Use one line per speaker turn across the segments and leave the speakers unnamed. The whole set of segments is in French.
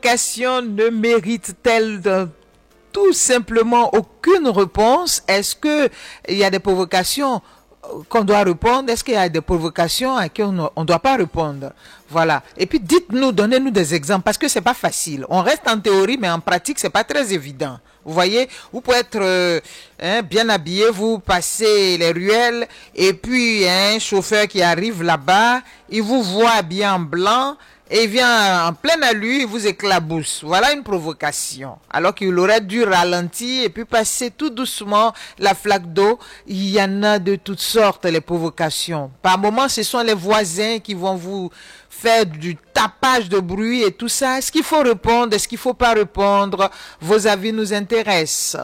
question ne mérite-t-elle tout simplement aucune réponse? Est-ce que il y a des provocations qu'on doit répondre? Est-ce qu'il y a des provocations à qui on ne doit pas répondre? Voilà. Et puis dites-nous, donnez-nous des exemples parce que c'est pas facile. On reste en théorie, mais en pratique, c'est pas très évident. Vous voyez, vous pouvez être bien habillé, vous passez les ruelles et puis un chauffeur qui arrive là-bas, il vous voit habillé en blanc et il vient en pleine allure, il vous éclabousse. Voilà une provocation. Alors qu'il aurait dû ralentir et puis passer tout doucement la flaque d'eau. Il y en a de toutes sortes, les provocations. Par moments, ce sont les voisins qui vont vous faire du tapage de bruit et tout ça. Est-ce qu'il faut répondre? Est-ce qu'il ne faut pas répondre? Vos avis nous intéressent.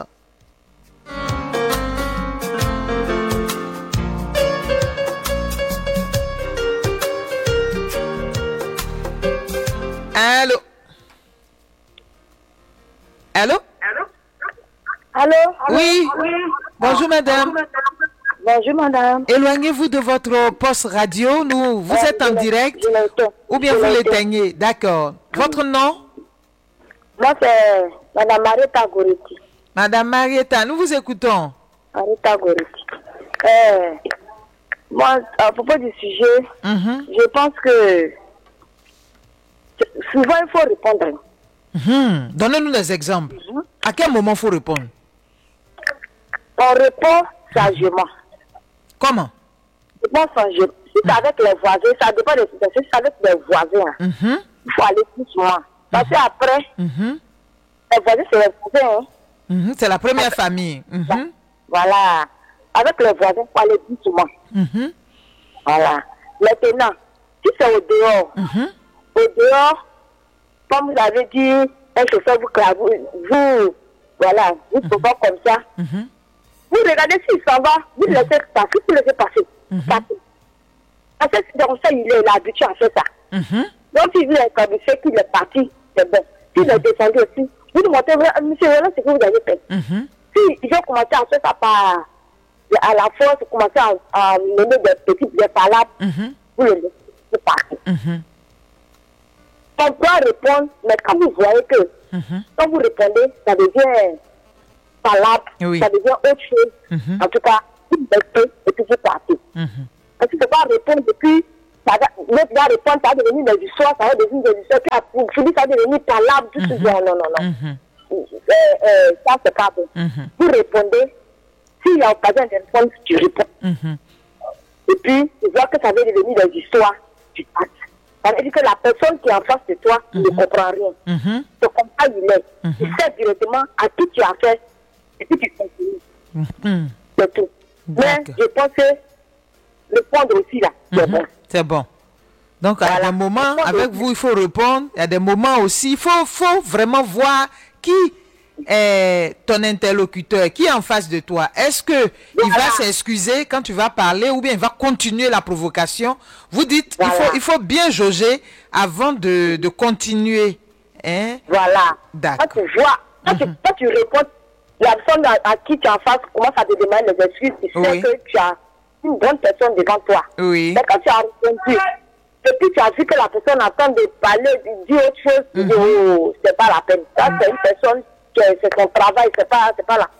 Allô? Allô?
Allô?
Oui. Bonjour madame.
Bonjour madame.
Éloignez-vous de votre poste radio. Vous êtes en direct ou bien vous l'éteignez. D'accord. Votre nom?
Moi c'est madame Marietta Goretti.
Madame Marietta, nous vous écoutons.
Marietta Goretti. Moi, à propos du sujet, je pense que souvent il faut répondre.
Donnez-nous des exemples. À quel moment il faut répondre?
On répond sagement.
Comment?
Répond sagement. Si c'est avec les voisins, ça dépend des situations. Si c'est avec les voisins, il faut aller doucement. Parce qu'après, les voisins, c'est les voisins.
C'est la première famille.
Voilà. Avec les voisins, il faut aller doucement. Voilà. Maintenant, si c'est au dehors, comme vous avez dit, un chauffeur vous voilà, vous pouvez comme ça. Vous regardez s'il s'en va, vous le laissez passer, vous le laissez passer. Parce que dans ça, il est habitué à faire ça. Donc, si vous êtes habitué qu'il est parti, c'est bon. S'il est descendu aussi, vous lui montrez, monsieur, voilà ce que vous avez fait. Si il veut commencer à faire ça à la force, commencer à mener des petites palabres, vous le laissez partir. On doit répondre, mais quand vous voyez que quand vous répondez, ça devient palabre, ça devient autre chose. En tout cas, vous restez et puis vous partez. Parce que tu ne peux pas répondre depuis, l'autre va répondre, ça va devenir des histoires, ça va devenir des histoires, puis après, ça va devenir palabre, tout ce genre. Non. Ça, c'est pas bon. Vous répondez, s'il y a occasion de répondre, tu réponds. Et puis, tu vois que ça va devenir des histoires, tu passes. Ça veut dire que la personne qui est en face de toi ne comprend rien. Tu comprends, il est. Tu sais directement à qui tu as fait et puis tu continues. C'est tout. Mais je pense que répondre aussi là, c'est bon.
C'est bon. Donc, à des moments, avec vous, il faut répondre. Il y a des moments aussi, il faut vraiment voir qui est ton interlocuteur, qui est en face de toi. Est-ce que il va s'excuser quand tu vas parler ou bien il va continuer la provocation? Vous dites, il faut bien jauger avant de continuer. Hein?
Voilà.
D'accord.
Quand tu vois, quand tu réponds, la personne à qui tu es en face commence à te demander des excuses, tu sais que tu as une bonne personne devant toi.
Oui.
Mais quand tu as répondu, et puis tu as vu que la personne attend de parler, de dire autre chose, tu dis, oh, c'est pas la peine. Ça, c'est une personne c'est son travail, c'est pas là.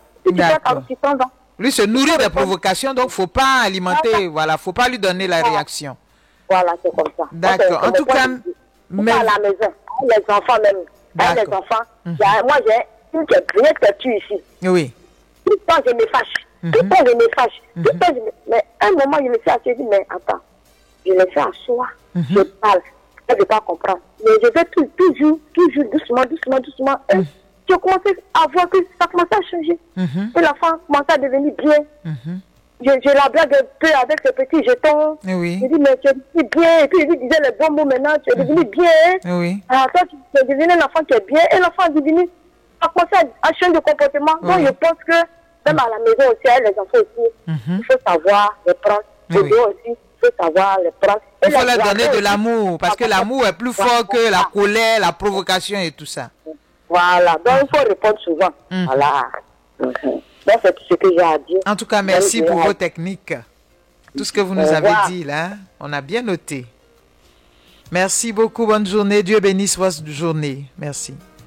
Lui se nourrit des provocations, donc faut pas alimenter, voilà, faut pas lui donner la réaction.
Voilà, c'est comme ça.
D'accord. En tout cas,
mais à la maison, les enfants même, les enfants, moi j'ai une qui est rien que tu ici.
Oui.
Tout le temps je me fâche. Tout le temps je me fâche. Mais à un moment je me suis assise, mais attends, je le fais à soi, je parle, je ne vais pas comprendre. Mais je vais toujours, doucement. Je commençais à voir que ça commençait à changer. Et l'enfant commençait à devenir bien. Je la blague un peu avec ce petit jeton.
Oui.
Je dis, mais tu es devenu bien. Et puis je lui disais les bons mots maintenant, tu es devenu bien.
Oui.
Alors toi, tu es devenu un enfant qui est bien. Et l'enfant a commencé à changer de comportement. Donc je pense que même à la maison aussi, avec les enfants aussi, il faut savoir les prendre. Les deux aussi, il faut savoir les prendre.
Il faut leur donner de l'amour. Parce que l'amour est plus fort que la colère, la provocation et tout ça.
Voilà, donc il faut répondre souvent. Voilà. Donc c'est tout ce que j'ai à dire.
En tout cas, merci pour vos techniques. Tout ce que vous nous avez dit là, on a bien noté. Merci beaucoup. Bonne journée. Dieu bénisse votre journée. Merci.